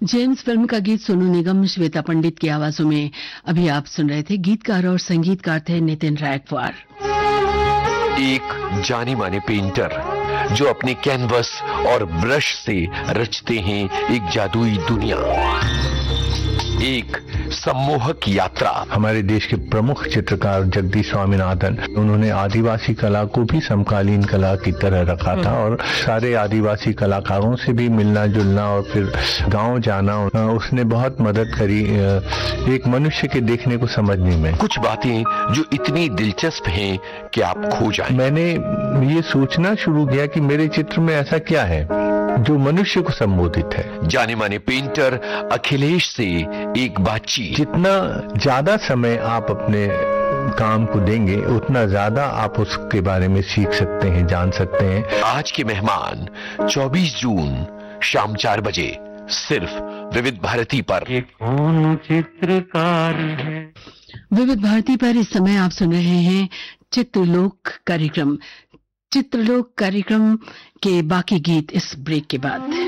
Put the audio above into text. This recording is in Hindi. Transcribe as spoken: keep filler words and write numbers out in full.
जेम्स फिल्म का गीत सोनू निगम, श्वेता पंडित की आवाजों में अभी आप सुन रहे थे। गीतकार और संगीतकार थे नितिन रायकवार। एक जाने माने पेंटर जो अपने कैनवस और ब्रश से रचते हैं एक जादुई दुनिया, एक सम्मोहक यात्रा। हमारे देश के प्रमुख चित्रकार जगदीश स्वामीनाथन, उन्होंने आदिवासी कला को भी समकालीन कला की तरह रखा था और सारे आदिवासी कलाकारों से भी मिलना जुलना और फिर गांव जाना, उसने बहुत मदद करी एक मनुष्य के देखने को समझने में। कुछ बातें जो इतनी दिलचस्प हैं कि आप खो जाएं। मैंने ये सोचना शुरू किया कि मेरे चित्र में ऐसा क्या है जो मनुष्य को संबोधित है। जाने माने पेंटर अखिलेश से एक बातचीत। जितना ज्यादा समय आप अपने काम को देंगे उतना ज्यादा आप उसके बारे में सीख सकते हैं, जान सकते हैं। आज के मेहमान चौबीस जून शाम चार बजे सिर्फ विविध भारती पर। ये कौन चित्रकार है? विविध भारती पर इस समय आप सुन रहे हैं चित्रलोक कार्यक्रम। चित्रलोक कार्यक्रम के बाकी गीत इस ब्रेक के बाद।